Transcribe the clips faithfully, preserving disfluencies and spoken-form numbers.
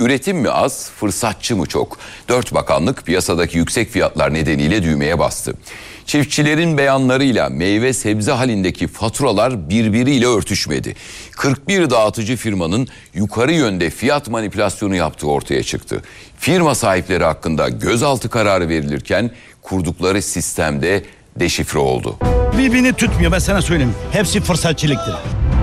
Üretim mi az, fırsatçı mı çok? Dört bakanlık piyasadaki yüksek fiyatlar nedeniyle düğmeye bastı. Çiftçilerin beyanlarıyla meyve sebze halindeki faturalar birbiriyle örtüşmedi. kırk bir dağıtıcı firmanın yukarı yönde fiyat manipülasyonu yaptığı ortaya çıktı. Firma sahipleri hakkında gözaltı kararı verilirken kurdukları sistemde deşifre oldu. Birbirini tutmuyor, ben sana söyleyeyim. Hepsi fırsatçılıktır.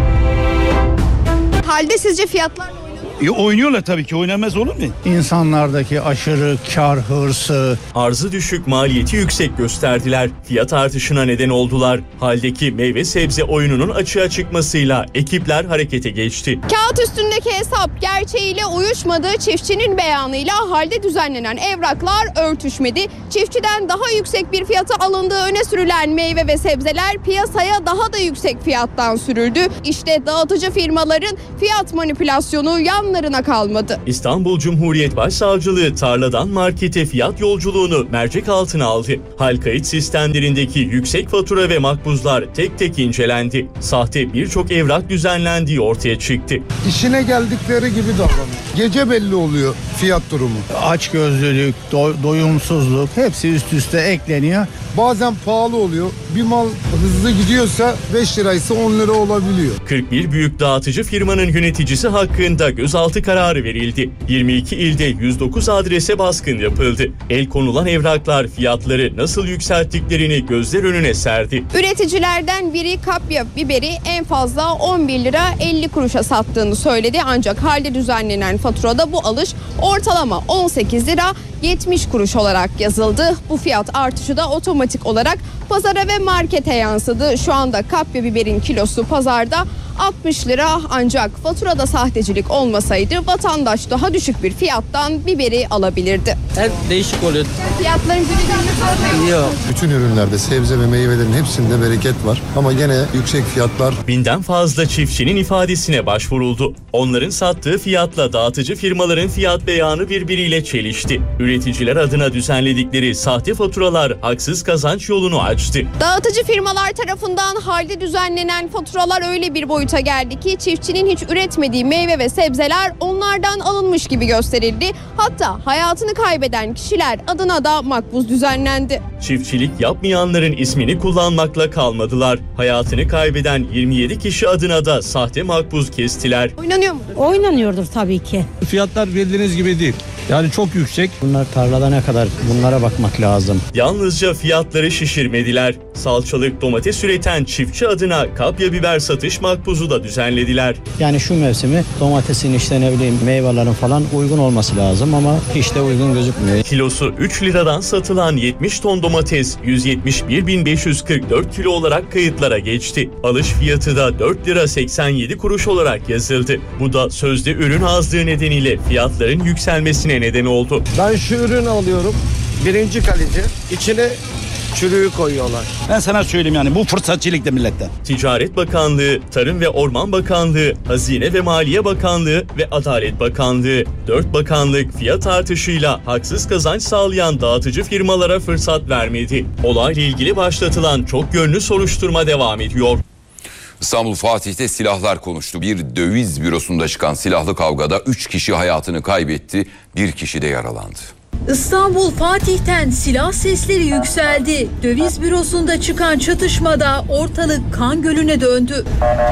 Halde sizce fiyatlar E, oynuyorlar tabii ki, oynamaz olur mu? İnsanlardaki aşırı kar hırsı. Arzı düşük, maliyeti yüksek gösterdiler. Fiyat artışına neden oldular. Haldeki meyve sebze oyununun açığa çıkmasıyla ekipler harekete geçti. Kağıt üstündeki hesap gerçeğiyle uyuşmadı. Çiftçinin beyanıyla halde düzenlenen evraklar örtüşmedi. Çiftçiden daha yüksek bir fiyata alındığı öne sürülen meyve ve sebzeler piyasaya daha da yüksek fiyattan sürüldü. İşte dağıtıcı firmaların fiyat manipülasyonu yan kalmadı. İstanbul Cumhuriyet Başsavcılığı tarladan markete fiyat yolculuğunu mercek altına aldı. Hal kayıt sistemlerindeki yüksek fatura ve makbuzlar tek tek incelendi. Sahte birçok evrak düzenlendiği ortaya çıktı. İşine geldikleri gibi davranıyor. Gece belli oluyor fiyat durumu. Açgözlülük, do- doyumsuzluk hepsi üst üste ekleniyor. Bazen pahalı oluyor. Bir mal hızlı gidiyorsa beş liraysa on lira olabiliyor. kırk bir büyük dağıtıcı firmanın yöneticisi hakkında gözaltı kararı verildi. yirmi iki ilde yüz dokuz adrese baskın yapıldı. El konulan evraklar fiyatları nasıl yükselttiklerini gözler önüne serdi. Üreticilerden biri kapya biberi en fazla on bir lira elli kuruşa sattığını söyledi. Ancak halde düzenlenen faturada bu alış ortalama on sekiz lira yetmiş kuruş olarak yazıldı. Bu fiyat artışı da otomatik olarak pazara ve markete yansıdı. Şu anda kapya biberin kilosu pazarda altmış lira, ancak faturada sahtecilik olmasaydı vatandaş daha düşük bir fiyattan biberi alabilirdi. Hep değişik oluyor. Fiyatların günü Yok. Bütün ürünlerde sebze ve meyvelerin hepsinde bereket var. Ama gene yüksek fiyatlar. Binden fazla çiftçinin ifadesine başvuruldu. Onların sattığı fiyatla dağıtıcı firmaların fiyat beyanı birbiriyle çelişti. Üreticiler adına düzenledikleri sahte faturalar haksız kazanç yolunu açtı. Dağıtıcı firmalar tarafından halde düzenlenen faturalar öyle bir boyuta geldi ki çiftçinin hiç üretmediği meyve ve sebzeler onlardan alınmış gibi gösterildi. Hatta hayatını kaybeden kişiler adına da makbuz düzenlendi. Çiftçilik yapmayanların ismini kullanmakla kalmadılar. Hayatını kaybeden yirmi yedi kişi adına da sahte makbuz kestiler. Oynanıyor mu? Oynanıyordur tabii ki. Fiyatlar bildiğiniz gibi değil. Yani çok yüksek. Bunlar tarlada ne kadar, bunlara bakmak lazım. Yalnızca fiyatları şişirmediler. Salçalık domates üreten çiftçi adına kapya biber satış makbuzu da düzenlediler. Yani şu mevsimi domatesin işte ne bileyim meyvelerin falan uygun olması lazım ama hiç de uygun gözükmüyor. Kilosu üç liradan satılan yetmiş ton domates yüz yetmiş bir bin beş yüz kırk dört kilo olarak kayıtlara geçti. Alış fiyatı da dört lira seksen yedi kuruş olarak yazıldı. Bu da sözde ürün azlığı nedeniyle fiyatların yükselmesine neden oldu. Ben şu ürünü alıyorum. Birinci kalite. İçine çürüğü koyuyorlar. Ben sana söyleyeyim, yani bu fırsatçılık da milletten. Ticaret Bakanlığı, Tarım ve Orman Bakanlığı, Hazine ve Maliye Bakanlığı ve Adalet Bakanlığı. Dört bakanlık fiyat artışıyla haksız kazanç sağlayan dağıtıcı firmalara fırsat vermedi. Olayla ilgili başlatılan çok yönlü soruşturma devam ediyor. İstanbul Fatih'te silahlar konuştu. Bir döviz bürosunda çıkan silahlı kavgada üç kişi hayatını kaybetti, bir kişi de yaralandı. İstanbul Fatih'ten silah sesleri yükseldi. Döviz bürosunda çıkan çatışmada ortalık kan gölüne döndü.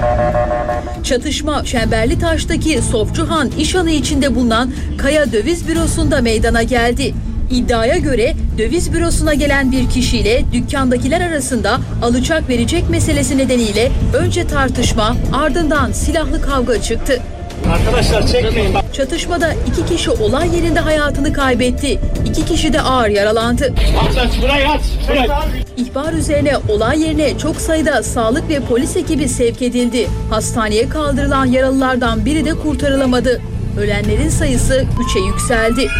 Çatışma Çemberlitaş'taki Sofçuhan İşhanı içinde bulunan Kaya Döviz Bürosu'nda meydana geldi. İddiaya göre döviz bürosuna gelen bir kişiyle dükkandakiler arasında alacak verecek meselesi nedeniyle önce tartışma, ardından silahlı kavga çıktı. Arkadaşlar çekmeyin. Çatışmada iki kişi olay yerinde hayatını kaybetti. İki kişi de ağır yaralandı. Aç burayı aç. İhbar üzerine olay yerine çok sayıda sağlık ve polis ekibi sevk edildi. Hastaneye kaldırılan yaralılardan biri de kurtarılamadı. Ölenlerin sayısı üçe yükseldi.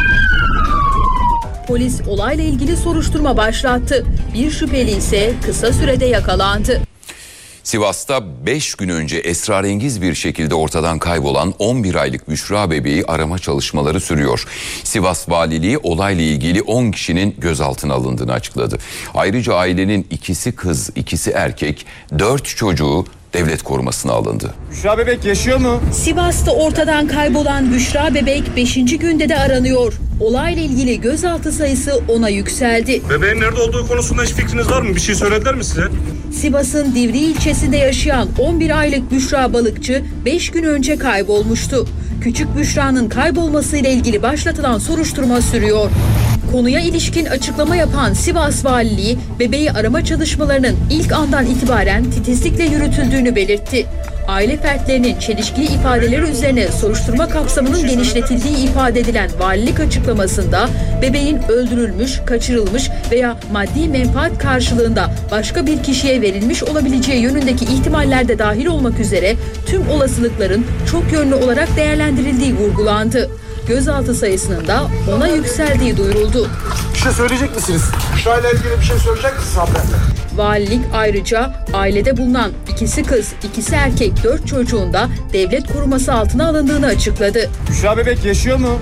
Polis olayla ilgili soruşturma başlattı. Bir şüpheli ise kısa sürede yakalandı. Sivas'ta beş gün önce esrarengiz bir şekilde ortadan kaybolan on bir aylık Büşra bebeği arama çalışmaları sürüyor. Sivas Valiliği olayla ilgili on kişinin gözaltına alındığını açıkladı. Ayrıca ailenin ikisi kız, ikisi erkek, dört çocuğu devlet korumasına alındı. Büşra Bebek yaşıyor mu? Sivas'ta ortadan kaybolan Büşra Bebek beşinci günde de aranıyor. Olayla ilgili gözaltı sayısı ona yükseldi. Bebeğin nerede olduğu konusunda hiç fikriniz var mı? Bir şey söylediler mi size? Sivas'ın Divriği ilçesinde yaşayan on bir aylık Büşra Balıkçı beş gün önce kaybolmuştu. Küçük Büşra'nın kaybolmasıyla ilgili başlatılan soruşturma sürüyor. Konuya ilişkin açıklama yapan Sivas Valiliği, bebeği arama çalışmalarının ilk andan itibaren titizlikle yürütüldüğünü belirtti. Aile fertlerinin çelişkili ifadeleri üzerine soruşturma kapsamının genişletildiği ifade edilen valilik açıklamasında bebeğin öldürülmüş, kaçırılmış veya maddi menfaat karşılığında başka bir kişiye verilmiş olabileceği yönündeki ihtimaller de dahil olmak üzere tüm olasılıkların çok yönlü olarak değerlendirildiği vurgulandı. Gözaltı sayısının da ona yükseldiği duyuruldu. Bir şey söyleyecek misiniz? Büşra ile ilgili bir şey söyleyecek misiniz hanımefendi? Valilik ayrıca ailede bulunan ikisi kız, ikisi erkek dört çocuğun da devlet koruması altına alındığını açıkladı. Büşra Bebek yaşıyor mu?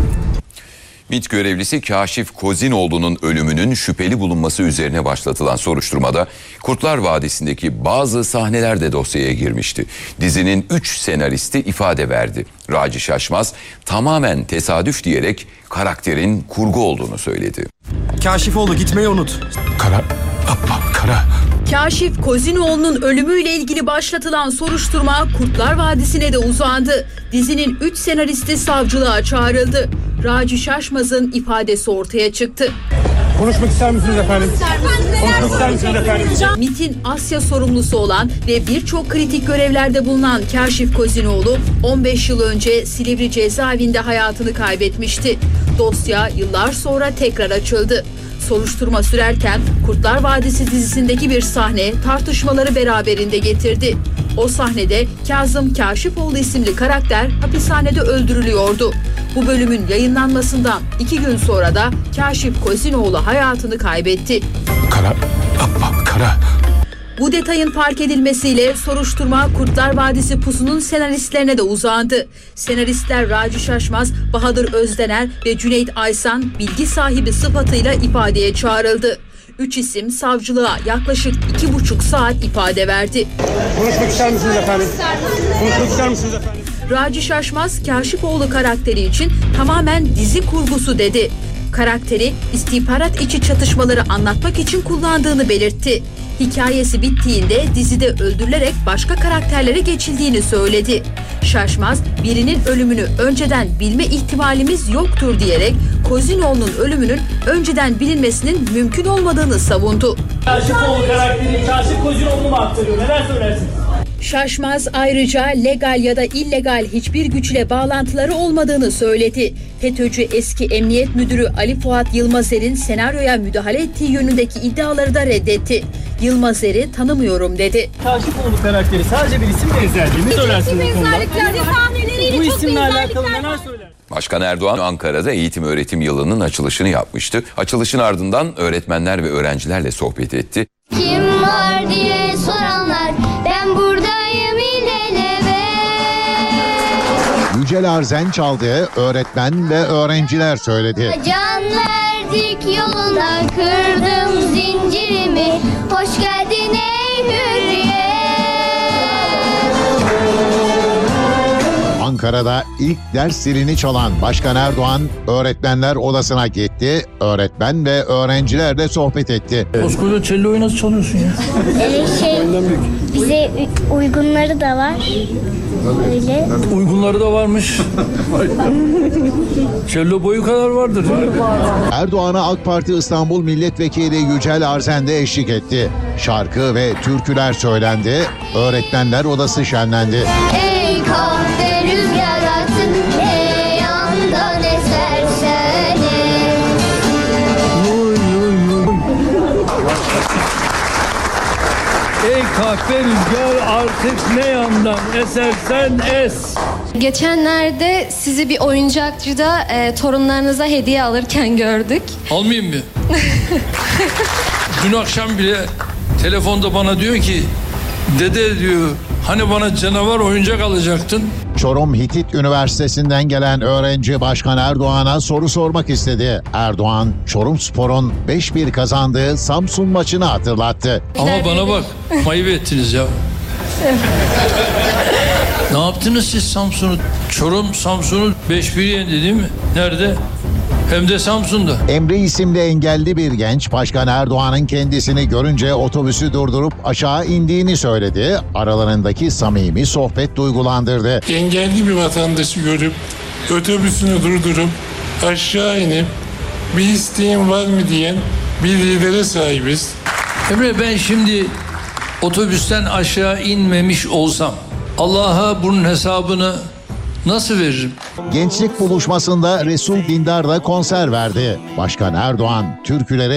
MİT görevlisi Kaşif Kozinoğlu'nun ölümünün şüpheli bulunması üzerine başlatılan soruşturmada Kurtlar Vadisi'ndeki bazı sahneler de dosyaya girmişti. Dizinin üç senaristi ifade verdi. Raci Şaşmaz tamamen tesadüf diyerek karakterin kurgu olduğunu söyledi. Kaşifoğlu gitmeyi unut. Kara, abba, kara. Kaşif Kozinoğlu'nun ölümüyle ilgili başlatılan soruşturma Kurtlar Vadisi'ne de uzandı. Dizinin üç senaristi savcılığa çağrıldı. Raci Şaşmaz'ın ifadesi ortaya çıktı. Konuşmak ister misiniz efendim? Konuşmak ister misiniz efendim? MİT'in Asya sorumlusu olan ve birçok kritik görevlerde bulunan Kaşif Kozinoğlu on beş yıl önce Silivri cezaevinde hayatını kaybetmişti. Dosya yıllar sonra tekrar açıldı. Soruşturma sürerken Kurtlar Vadisi dizisindeki bir sahne tartışmaları beraberinde getirdi. O sahnede Kazım Kaşifoğlu isimli karakter hapishanede öldürülüyordu. Bu bölümün yayınlanmasından iki gün sonra da Kaşif Kozinoğlu hayatını kaybetti. Kara, abba, kara. Bu detayın fark edilmesiyle soruşturma Kurtlar Vadisi Pusu'nun senaristlerine de uzandı. Senaristler Raci Şaşmaz, Bahadır Özdener ve Cüneyt Aysan bilgi sahibi sıfatıyla ifadeye çağrıldı. Üç isim savcılığa yaklaşık iki buçuk saat ifade verdi. Konuşmak ister misiniz efendim? Konuşmak ister misiniz efendim? Raci Şaşmaz, Kaşifoğlu karakteri için tamamen dizi kurgusu dedi. Karakteri istihbarat içi çatışmaları anlatmak için kullandığını belirtti. Hikayesi bittiğinde dizide öldürülerek başka karakterlere geçildiğini söyledi. Şaşmaz, birinin ölümünü önceden bilme ihtimalimiz yoktur diyerek Kozinoğlu'nun ölümünün önceden bilinmesinin mümkün olmadığını savundu. Kaşifoğlu karakteri Kaşif Kozinoğlu'nu mu aktarıyor? Neler söylersiniz? Şaşmaz ayrıca legal ya da illegal hiçbir güçle bağlantıları olmadığını söyledi. FETÖ'cü eski Emniyet Müdürü Ali Fuat Yılmazer'in senaryoya müdahale ettiği yönündeki iddiaları da reddetti. Yılmazer'i tanımıyorum dedi. Kaşifoğlu karakteri sadece bir isim benzerliği mi söylersiniz bu konuda? Bu isimle alakalı neler söyler? Başkan Erdoğan Ankara'da eğitim öğretim yılının açılışını yapmıştı. Açılışın ardından öğretmenler ve öğrencilerle sohbet etti. Kim var diye soranlar, ben buradayım ilelebet. Yücel Arzen çaldı, öğretmen ve öğrenciler söyledi. Can verdik yoluna, kırdım zincirimi. Hoş geldin ey hürriyet. Ankara'da ilk ders zilini çalan Başkan Erdoğan öğretmenler odasına gitti. Öğretmen ve öğrencilerle sohbet etti. Koskoca cello'yu nasıl çalıyorsun ya? Ee, şey, bize uygunları da var. Öyle. Uygunları da varmış. Cello boyu kadar vardır. Erdoğan'a AK Parti İstanbul Milletvekili Yücel Arzen de eşlik etti. Şarkı ve türküler söylendi. Öğretmenler odası şenlendi. Ey kahve rüzgar atın, ey yandan esersene. Ey kahve rüzgar artık ne yandan esersen es. Geçenlerde sizi bir oyuncakçıda e, torunlarınıza hediye alırken gördük. Almayayım mı? Dün akşam bile telefonda bana diyor ki dede diyor hani bana canavar oyuncak alacaktın. Çorum Hitit Üniversitesi'nden gelen öğrenci Başkan Erdoğan'a soru sormak istedi. Erdoğan, Çorumspor'un beş bir kazandığı Samsun maçını hatırlattı. Ama bana bak, ayıp ettiniz ya. Ne yaptınız siz Samsun'u? Çorum Samsun'u beş bir yendi değil mi? Nerede? Hem de Samsun'da. Emre isimli engelli bir genç Başkan Erdoğan'ın kendisini görünce otobüsü durdurup aşağı indiğini söyledi. Aralarındaki samimi sohbet duygulandırdı. Engelli bir vatandaşı görüp otobüsünü durdurup aşağı inip bir isteğin var mı diyen bir lidere sahibiz. Emre, ben şimdi otobüsten aşağı inmemiş olsam Allah'a bunun hesabını nasıl veririm? Gençlik buluşmasında Resul Dindar da konser verdi. Başkan Erdoğan türkülere